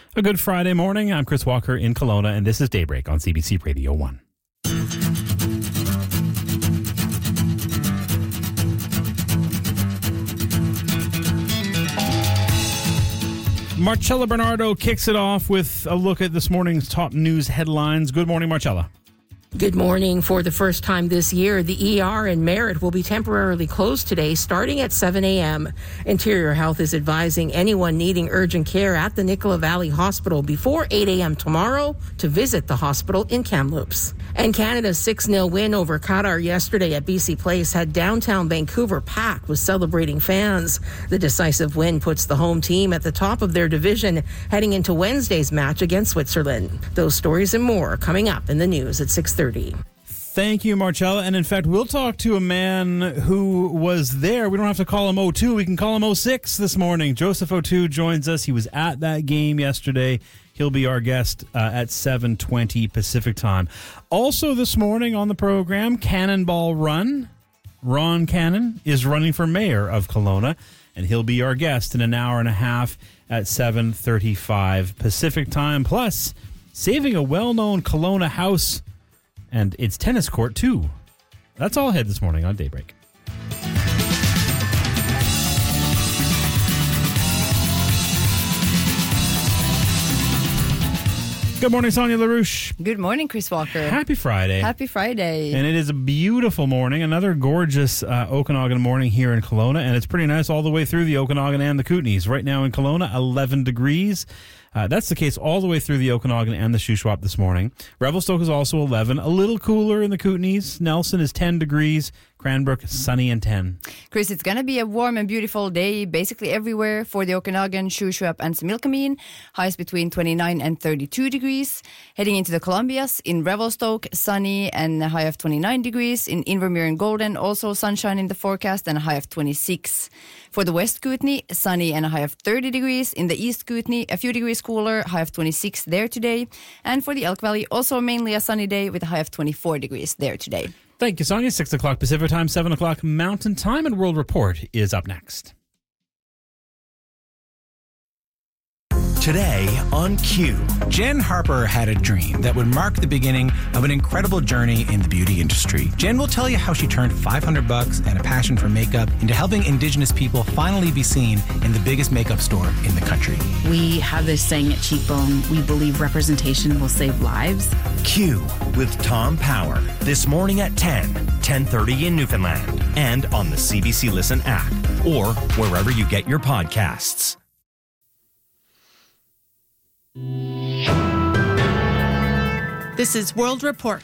A good Friday morning. I'm Chris Walker in Kelowna, and this is Daybreak on CBC Radio 1. Marcella Bernardo kicks it off with a look at this morning's top news headlines. Good morning, Marcella. Good morning. For the first time this year, the ER in Merritt will be temporarily closed today, starting at 7 a.m. Interior Health is advising anyone needing urgent care at the Nicola Valley Hospital before 8 a.m. tomorrow to visit the hospital in Kamloops. And Canada's 6-0 win over Qatar yesterday at BC Place had downtown Vancouver packed with celebrating fans. The decisive win puts the home team at the top of their division heading into Wednesday's match against Switzerland. Those stories and more are coming up in the news at 6:30. Thank you, Marcella. And in fact, we'll talk to a man who was there. We don't have to call him O2. We can call him 06 this morning. Joseph O2 joins us. He was at that game yesterday. He'll be our guest at 7:20 Pacific time. Also this morning on the program, Cannonball Run. Ron Cannon is running for mayor of Kelowna, and he'll be our guest in an hour and a half at 7:35 Pacific time. Plus, saving a well-known Kelowna house and its tennis court, too. That's all ahead this morning on Daybreak. Good morning, Sonia LaRouche. Good morning, Chris Walker. Happy Friday. Happy Friday. And it is a beautiful morning, another gorgeous Okanagan morning here in Kelowna, and it's pretty nice all the way through the Okanagan and the Kootenays. Right now in Kelowna, 11 degrees. That's the case all the way through the Okanagan and the Shuswap this morning. Revelstoke is also 11, a little cooler in the Kootenays. Nelson is 10 degrees. Cranbrook, sunny and 10. Chris, it's going to be a warm and beautiful day basically everywhere for the Okanagan, Shuswap and Similkameen. Highs between 29 and 32 degrees. Heading into the Columbias, in Revelstoke, sunny and a high of 29 degrees. In Invermere and Golden, also sunshine in the forecast and a high of 26. For the West Kootenay, sunny and a high of 30 degrees. In the East Kootenay, a few degrees cooler, high of 26 there today. And for the Elk Valley, also mainly a sunny day with a high of 24 degrees there today. Thank you, Sonia. 6 o'clock Pacific time, 7 o'clock Mountain time, and World Report is up next. Today on Q. Jen Harper had a dream that would mark the beginning of an incredible journey in the beauty industry. Jen will tell you how she turned $500 and a passion for makeup into helping Indigenous people finally be seen in the biggest makeup store in the country. We have this saying at Cheekbone, we believe representation will save lives. Q with Tom Power. This morning at 10:30 in Newfoundland, and on the CBC Listen app, or wherever you get your podcasts. This is World Report.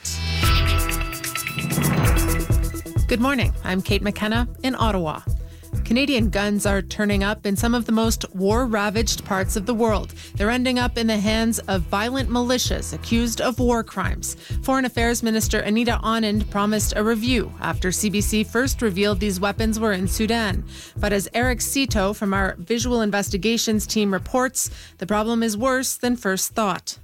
Good morning. I'm Kate McKenna in Ottawa. Canadian guns are turning up in some of the most war-ravaged parts of the world. They're ending up in the hands of violent militias accused of war crimes. Foreign Affairs Minister Anita Anand promised a review after CBC first revealed these weapons were in Sudan. But as Eric Cito from our Visual Investigations team reports, the problem is worse than first thought.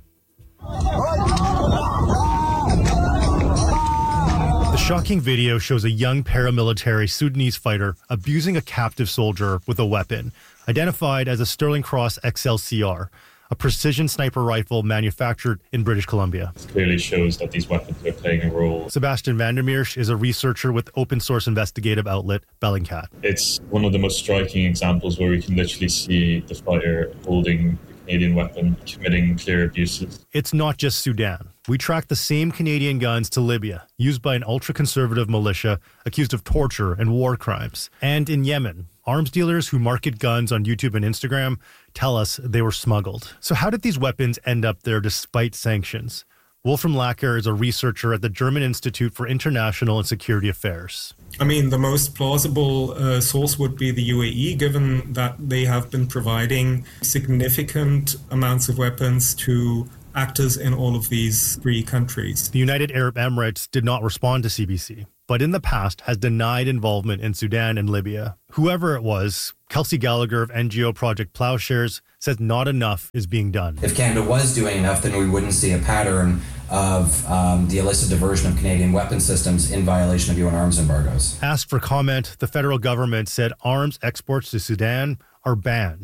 The shocking video shows a young paramilitary Sudanese fighter abusing a captive soldier with a weapon, identified as a Sterling Cross XLCR, a precision sniper rifle manufactured in British Columbia. This clearly shows that these weapons are playing a role. Sebastian Vandermeersch is a researcher with open source investigative outlet Bellingcat. It's one of the most striking examples where we can literally see the fighter holding the Canadian weapon, committing clear abuses. It's not just Sudan. We tracked the same Canadian guns to Libya, used by an ultra-conservative militia accused of torture and war crimes. And in Yemen, arms dealers who market guns on YouTube and Instagram tell us they were smuggled. So how did these weapons end up there despite sanctions? Wolfram Lacker is a researcher at the German Institute for International and Security Affairs. I mean, the most plausible source would be the UAE, given that they have been providing significant amounts of weapons to actors in all of these three countries. The United Arab Emirates did not respond to CBC, but in the past has denied involvement in Sudan and Libya. Whoever it was, Kelsey Gallagher of NGO Project Plowshares says not enough is being done. If Canada was doing enough, then we wouldn't see a pattern of the illicit diversion of Canadian weapon systems in violation of UN arms embargoes. Asked for comment, the federal government said arms exports to Sudan are banned.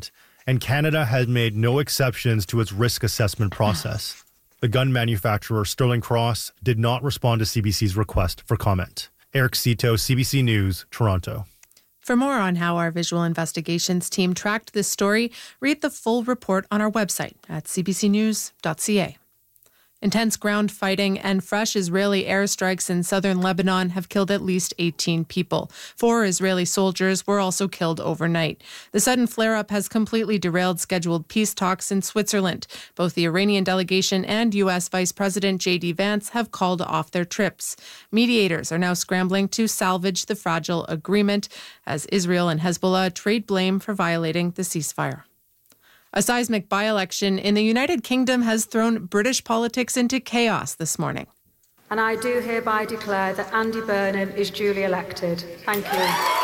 and Canada has made no exceptions to its risk assessment process. The gun manufacturer Sterling Cross did not respond to CBC's request for comment. Eric Cito, CBC News, Toronto. For more on how our visual investigations team tracked this story, read the full report on our website at cbcnews.ca. Intense ground fighting and fresh Israeli airstrikes in southern Lebanon have killed at least 18 people. 4 Israeli soldiers were also killed overnight. The sudden flare-up has completely derailed scheduled peace talks in Switzerland. Both the Iranian delegation and U.S. Vice President J.D. Vance have called off their trips. Mediators are now scrambling to salvage the fragile agreement as Israel and Hezbollah trade blame for violating the ceasefire. A seismic by-election in the United Kingdom has thrown British politics into chaos this morning. And I do hereby declare that Andy Burnham is duly elected. Thank you.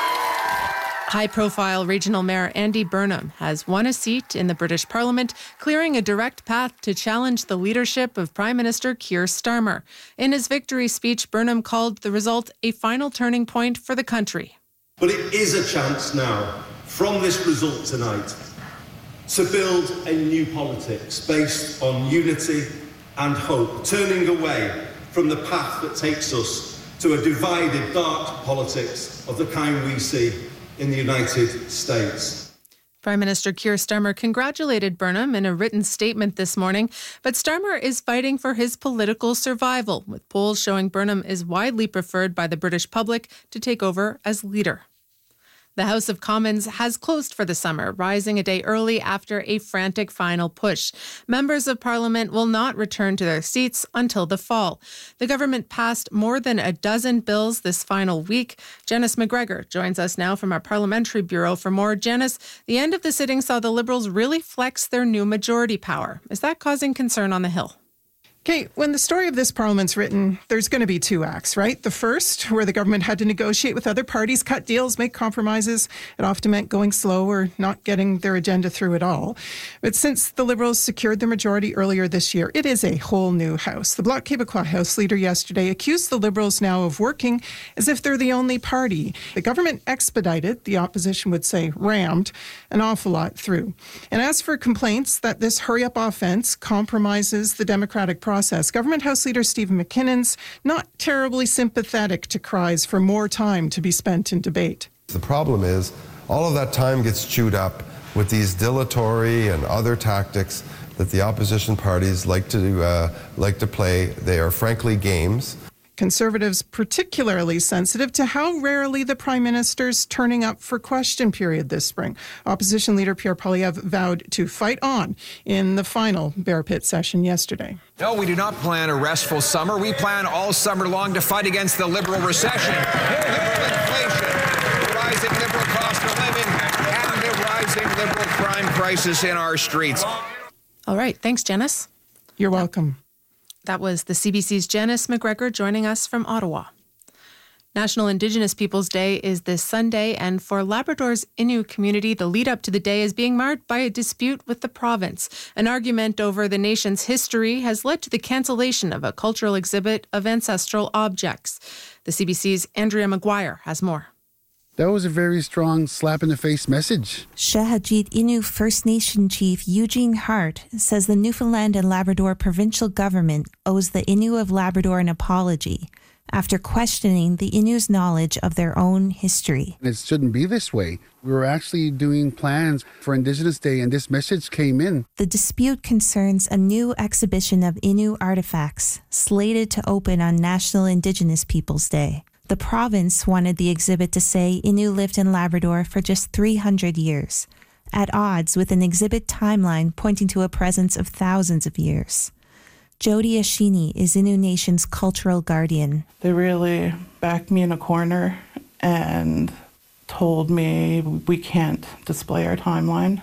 High-profile regional mayor Andy Burnham has won a seat in the British Parliament, clearing a direct path to challenge the leadership of Prime Minister Keir Starmer. In his victory speech, Burnham called the result a final turning point for the country. But it is a chance now, from this result tonight, to build a new politics based on unity and hope, turning away from the path that takes us to a divided, dark politics of the kind we see in the United States. Prime Minister Keir Starmer congratulated Burnham in a written statement this morning, but Starmer is fighting for his political survival, with polls showing Burnham is widely preferred by the British public to take over as leader. The House of Commons has closed for the summer, rising a day early after a frantic final push. Members of Parliament will not return to their seats until the fall. The government passed more than a dozen bills this final week. Janice McGregor joins us now from our Parliamentary Bureau for more. Janice, the end of the sitting saw the Liberals really flex their new majority power. Is that causing concern on the Hill? Kate, when the story of this Parliament's written, there's going to be 2 acts, right? The first, where the government had to negotiate with other parties, cut deals, make compromises. It often meant going slow or not getting their agenda through at all. But since the Liberals secured their majority earlier this year, it is a whole new House. The Bloc Québécois House leader yesterday accused the Liberals now of working as if they're the only party. The government expedited, the opposition would say rammed, an awful lot through. And as for complaints that this hurry-up offense compromises the democratic process, Government House Leader Stephen McKinnon's not terribly sympathetic to cries for more time to be spent in debate. The problem is all of that time gets chewed up with these dilatory and other tactics that the opposition parties like to play. They are frankly games. Conservatives particularly sensitive to how rarely the Prime Minister's turning up for question period this spring. Opposition Leader Pierre Poilievre vowed to fight on in the final Bear Pit session yesterday. No, we do not plan a restful summer. We plan all summer long to fight against the Liberal recession, Liberal inflation, the rising Liberal cost of living, and the rising Liberal crime crisis in our streets. All right. Thanks, Janice. You're welcome. That was the CBC's Janice McGregor joining us from Ottawa. National Indigenous Peoples Day is this Sunday, and for Labrador's Innu community, the lead up to the day is being marred by a dispute with the province. An argument over the nation's history has led to the cancellation of a cultural exhibit of ancestral objects. The CBC's Andrea Maguire has more. That was a very strong slap-in-the-face message. Shahajit Innu First Nation Chief Eugene Hart says the Newfoundland and Labrador provincial government owes the Innu of Labrador an apology after questioning the Innu's knowledge of their own history. It shouldn't be this way. We were actually doing plans for Indigenous Day, and this message came in. The dispute concerns a new exhibition of Innu artifacts slated to open on National Indigenous Peoples Day. The province wanted the exhibit to say Innu lived in Labrador for just 300 years, at odds with an exhibit timeline pointing to a presence of thousands of years. Jody Ashini is Innu Nation's cultural guardian. They really backed me in a corner and told me we can't display our timeline.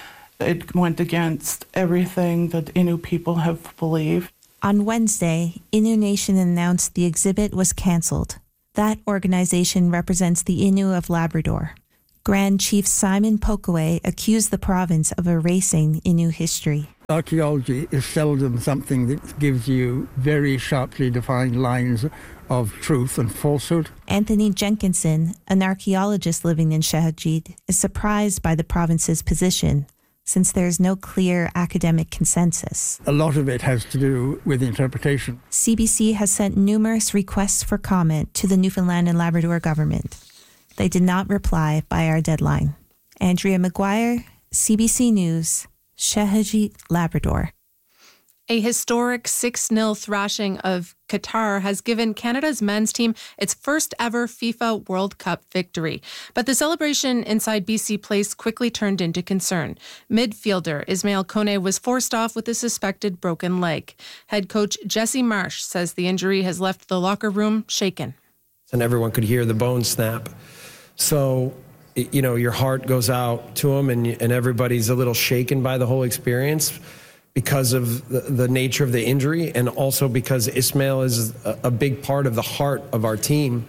It went against everything that Innu people have believed. On Wednesday, Innu Nation announced the exhibit was cancelled. That organization represents the Innu of Labrador. Grand Chief Simon Pokaway accused the province of erasing Innu history. Archaeology is seldom something that gives you very sharply defined lines of truth and falsehood. Anthony Jenkinson, an archaeologist living in Shahajit, is surprised by the province's position, since there's no clear academic consensus. A lot of it has to do with interpretation. CBC has sent numerous requests for comment to the Newfoundland and Labrador government. They did not reply by our deadline. Andrea McGuire, CBC News, Shehadji, Labrador. A historic 6-0 thrashing of Qatar has given Canada's men's team its first ever FIFA World Cup victory. But the celebration inside BC Place quickly turned into concern. Midfielder Ismail Kone was forced off with a suspected broken leg. Head coach Jesse Marsh says the injury has left the locker room shaken. And everyone could hear the bones snap. So, you know, your heart goes out to him and everybody's a little shaken by the whole experience, because of the nature of the injury, and also because Ismail is a big part of the heart of our team.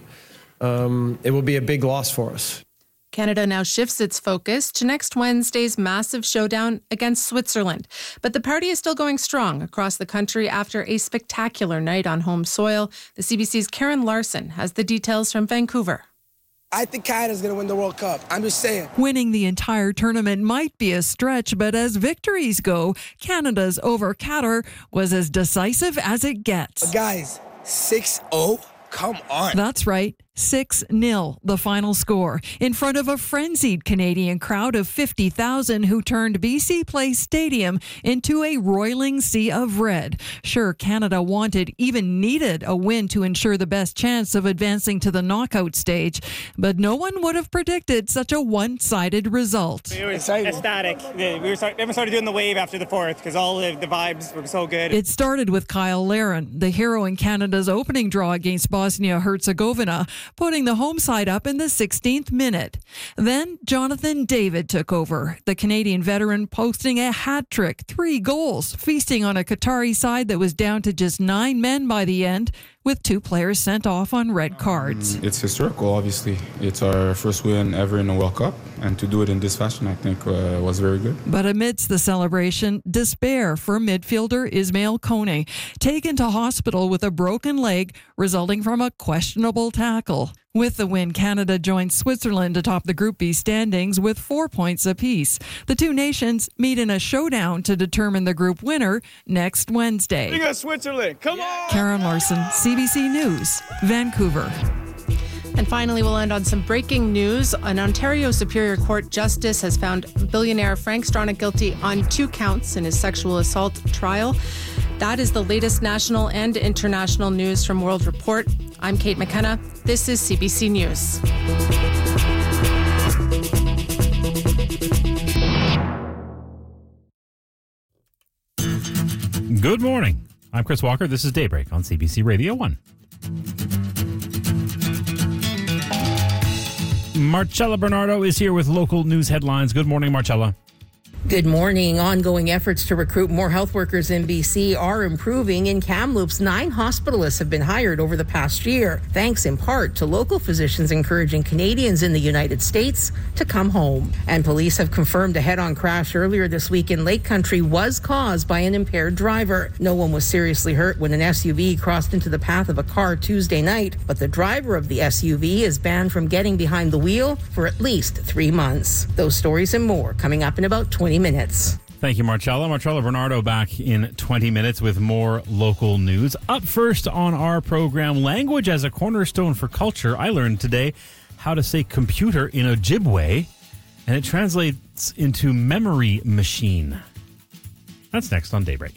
It will be a big loss for us. Canada now shifts its focus to next Wednesday's massive showdown against Switzerland. But the party is still going strong across the country after a spectacular night on home soil. The CBC's Karen Larson has the details from Vancouver. I think Canada's going to win the World Cup. I'm just saying. Winning the entire tournament might be a stretch, but as victories go, Canada's over Qatar was as decisive as it gets. But guys, 6-0? Come on. That's right. 6-0, the final score, in front of a frenzied Canadian crowd of 50,000 who turned BC Place Stadium into a roiling sea of red. Sure, Canada wanted, even needed, a win to ensure the best chance of advancing to the knockout stage, but no one would have predicted such a one-sided result. It was ecstatic. Everyone started doing the wave after the fourth because all the vibes were so good. It started with Kyle Larin, the hero in Canada's opening draw against Bosnia-Herzegovina, putting the home side up in the 16th minute. Then Jonathan David took over, the Canadian veteran posting a hat trick, 3 goals, feasting on a Qatari side that was down to just 9 men by the end, with 2 players sent off on red cards. It's historical, obviously. It's our first win ever in a World Cup, and to do it in this fashion, I think, was very good. But amidst the celebration, despair for midfielder Ismail Kone, taken to hospital with a broken leg resulting from a questionable tackle. With the win, Canada joins Switzerland atop the Group B standings with 4 points apiece. The two nations meet in a showdown to determine the group winner next Wednesday. You got Switzerland, come on! Karen Larson, CBC News, Vancouver. And finally, we'll end on some breaking news. An Ontario Superior Court justice has found billionaire Frank Stronach guilty on 2 counts in his sexual assault trial. That is the latest national and international news from World Report. I'm Kate McKenna. This is CBC News. Good morning. I'm Chris Walker. This is Daybreak on CBC Radio 1. Marcella Bernardo is here with local news headlines. Good morning, Marcella. Good morning. Ongoing efforts to recruit more health workers in BC are improving. In Kamloops, 9 hospitalists have been hired over the past year, thanks in part to local physicians encouraging Canadians in the United States to come home. And police have confirmed a head-on crash earlier this week in Lake Country was caused by an impaired driver. No one was seriously hurt when an SUV crossed into the path of a car Tuesday night, but the driver of the SUV is banned from getting behind the wheel for at least 3 months. Those stories and more coming up in about 20 minutes. Thank you, Marcella. Marcella Bernardo back in 20 minutes with more local news. Up first on our program, language as a cornerstone for culture. I learned today how to say computer in Ojibwe, and it translates into memory machine. That's next on Daybreak.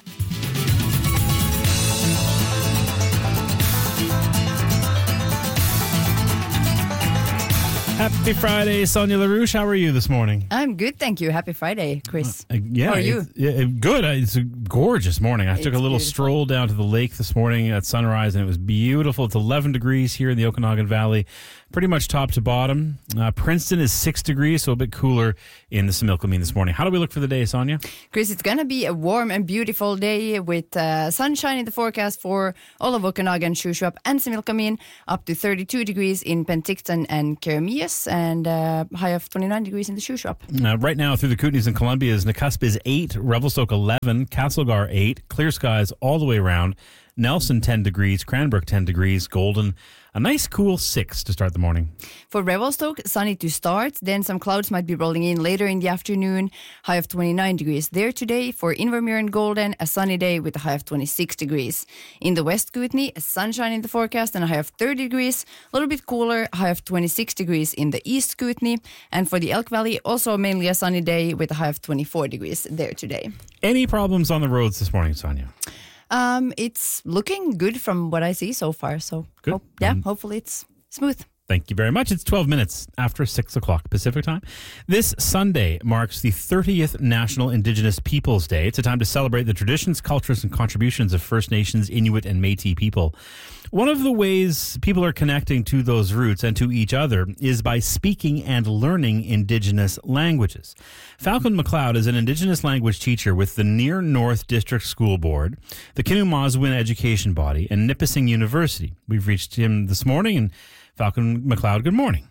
Happy Friday, Sonia LaRouche. How are you this morning? I'm good, thank you. Happy Friday, Chris. Yeah, how are you? Good. It's a gorgeous morning. I took a little stroll down to the lake this morning at sunrise, and it was beautiful. It's 11 degrees here in the Okanagan Valley, pretty much top to bottom. Princeton is 6 degrees, so a bit cooler in the Similkameen this morning. How do we look for the day, Sonia? Chris, it's going to be a warm and beautiful day with sunshine in the forecast for all of Okanagan, Shuswap, and Similkameen, up to 32 degrees in Penticton and Keremeus, and high of 29 degrees in the Shuswap. Right now, through the Kootenays and Columbia's, Nakusp is 8, Revelstoke 11, Castlegar 8, clear skies all the way around. Nelson 10 degrees, Cranbrook 10 degrees, Golden A nice cool 6 to start the morning. For Revelstoke, sunny to start, then some clouds might be rolling in later in the afternoon. High of 29 degrees there today. For Invermere and Golden, a sunny day with a high of 26 degrees. In the West Kootenay, a sunshine in the forecast and a high of 30 degrees. A little bit cooler, high of 26 degrees in the East Kootenay. And for the Elk Valley, also mainly a sunny day with a high of 24 degrees there today. Any problems on the roads this morning, Sonia? It's looking good from what I see so far. So, Good. Hopefully it's smooth. Thank you very much. It's 12 minutes after 6 o'clock Pacific time. This Sunday marks the 30th National Indigenous Peoples Day. It's a time to celebrate the traditions, cultures, and contributions of First Nations, Inuit, and Métis people. One of the ways people are connecting to those roots and to each other is by speaking and learning Indigenous languages. Falcon McLeod is an Indigenous language teacher with the Near North District School Board, the Kinumazwin Education Body, and Nipissing University. We've reached him this morning, and Falcon McLeod, good morning.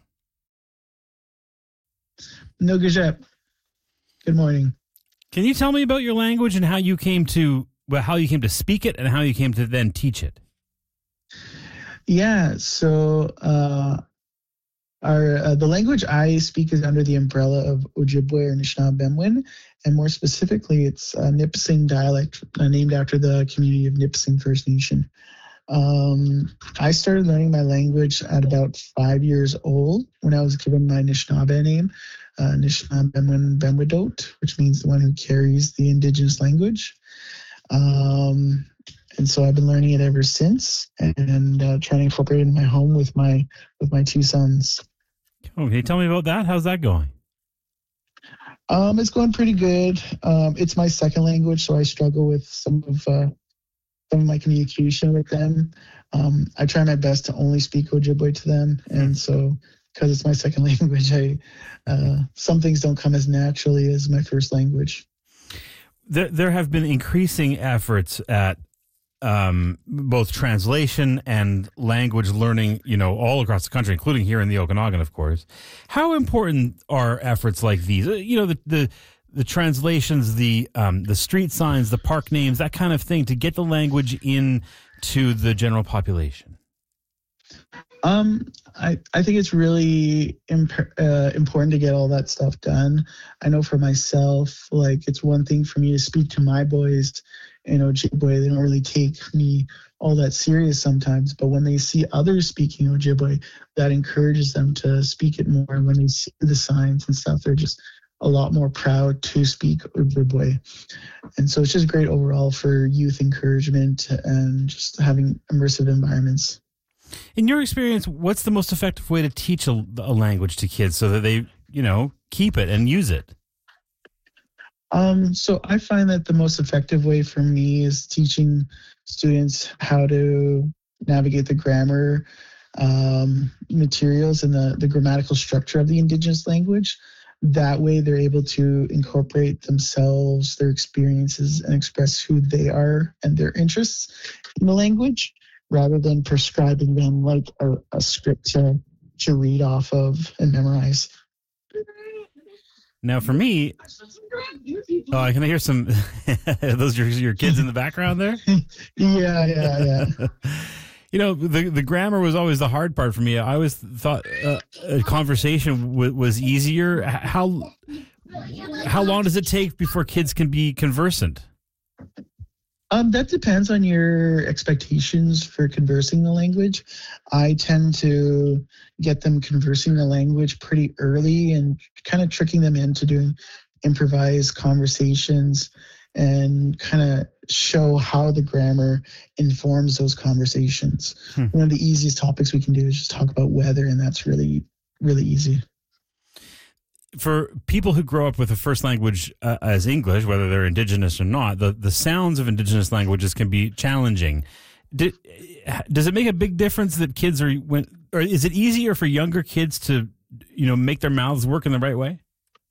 No, Good morning. Can you tell me about your language and how you came to speak it and how you came to then teach it? Yeah, so the language I speak is under the umbrella of Ojibwe or Anishinaabe, and more specifically, it's Nipissing dialect, named after the community of Nipissing First Nation. I started learning my language at about 5 years old when I was given my Anishinaabe name, Anishinaabe Bemwidot, which means the one who carries the Indigenous language. And so I've been learning it ever since, and trying to incorporate it in my home with my 2 sons. Okay, tell me about that. How's that going? It's going pretty good. It's my second language, so I struggle with some of my communication with them. I try my best to only speak Ojibwe to them, and so because it's my second language, some things don't come as naturally as my first language. There have been increasing efforts at both translation and language learning, all across the country, including here in the Okanagan, of course. How important are efforts like these? The translations, the street signs, the park names, that kind of thing, to get the language into the general population? I think it's really important to get all that stuff done. I know for myself, it's one thing for me to speak to my boys in Ojibwe. They don't really take me all that serious sometimes, but when they see others speaking Ojibwe, that encourages them to speak it more. And when they see the signs and stuff, they're just a lot more proud to speak Ojibwe. And so it's just great overall for youth encouragement and just having immersive environments. In your experience, what's the most effective way to teach a language to kids so that they, keep it and use it? So I find that the most effective way for me is teaching students how to navigate the grammar materials and the grammatical structure of the Indigenous language. That way they're able to incorporate themselves, their experiences, and express who they are and their interests in the language, rather than prescribing them like a script to read off of and memorize. Now, for me, can I hear some? Are those your kids in the background there? Yeah. The grammar was always the hard part for me. I always thought a conversation was easier. How long does it take before kids can be conversant? That depends on your expectations for conversing the language. I tend to get them conversing the language pretty early and kind of tricking them into doing improvised conversations and kind of show how the grammar informs those conversations. One of the easiest topics we can do is just talk about weather, and that's really, really easy. For people who grow up with a first language as English, whether they're Indigenous or not, the sounds of Indigenous languages can be challenging. Does it make a big difference that kids or is it easier for younger kids to, make their mouths work in the right way?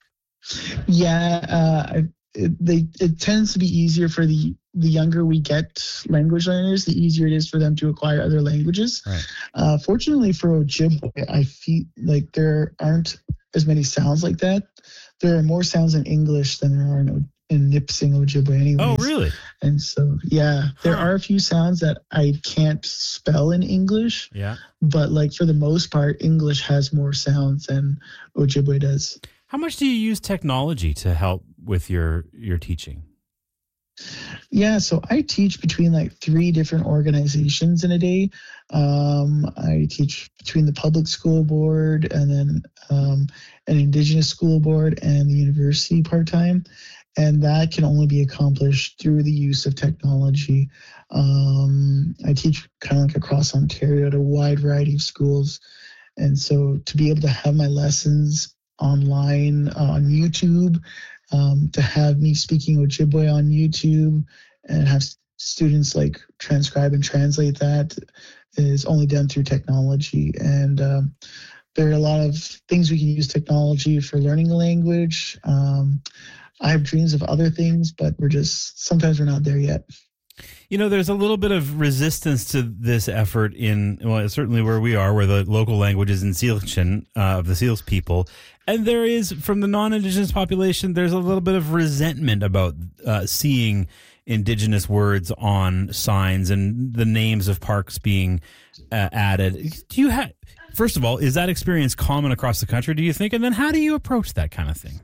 Yeah, it tends to be easier for the younger we get language learners, the easier it is for them to acquire other languages. Right. Fortunately for Ojibwe, I feel like there aren't as many sounds like that. There are more sounds in English than there are Nipissing Ojibwe anyways. Oh, really? And so, yeah, there are a few sounds that I can't spell in English. Yeah. But like for the most part, English has more sounds than Ojibwe does. How much do you use technology to help with your teaching? Yeah, so I teach between like 3 different organizations in a day. I teach between the public school board and then an Indigenous school board and the university part-time. And that can only be accomplished through the use of technology. I teach kind of like across Ontario at a wide variety of schools. And so to be able to have my lessons online on YouTube, to have me speaking Ojibwe on YouTube and have students like transcribe and translate that is only done through technology. And there are a lot of things we can use technology for learning a language. I have dreams of other things, but sometimes we're not there yet. You know, there's a little bit of resistance to this effort certainly where we are, where the local language is in Sealchin, of the Seals people. And there is, from the non-Indigenous population, there's a little bit of resentment about seeing Indigenous words on signs and the names of parks being added. First of all, is that experience common across the country, do you think? And then how do you approach that kind of thing?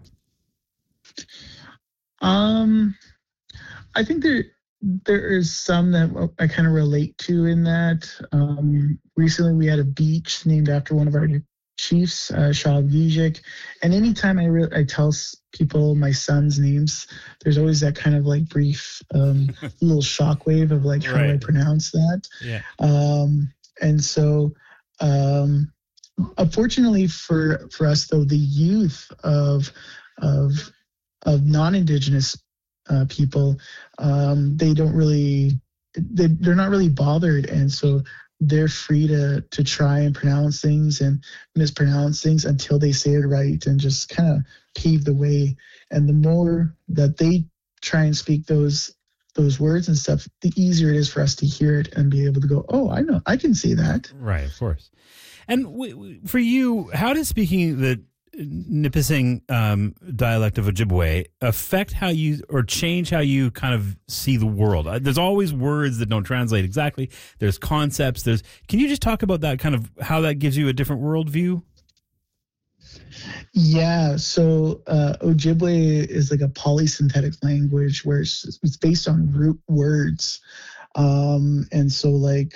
I think there is some that I kind of relate to in that. Recently, we had a beach named after one of our chiefs, Shaw-Vijik. And anytime I tell people my son's names, there's always that kind of like brief little shockwave of like, how do I pronounce that? Yeah. And so, unfortunately for us, though, the youth of non-Indigenous people, they're not really bothered, and so they're free to try and pronounce things and mispronounce things until they say it right and just kind of pave the way. And the more that they try and speak those words and stuff, the easier it is for us to hear it and be able to go, oh, I know, I can say that. Right, of course. And for you, how does speaking the Nipissing dialect of Ojibwe affect how you, or change how you kind of see the world? There's always words that don't translate exactly. There's concepts. Can you just talk about that, kind of how that gives you a different worldview? Yeah, so Ojibwe is like a polysynthetic language where it's based on root words. And so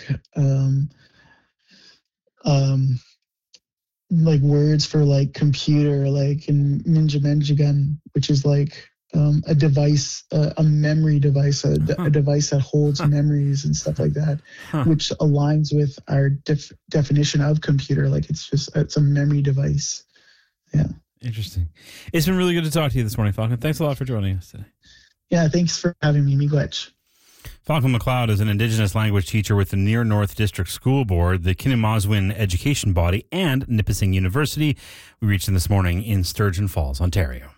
like words for like computer, like in Ninja Menjigun, which is like a device, a memory device, a device that holds memories and stuff like that, which aligns with our definition of computer. Like it's a memory device. Yeah. Interesting. It's been really good to talk to you this morning, Falcon. Thanks a lot for joining us today. Yeah, thanks for having me, Miigwech. Falcon McLeod is an Indigenous language teacher with the Near North District School Board, the Kinimazwin Education Body, and Nipissing University. We reached him this morning in Sturgeon Falls, Ontario.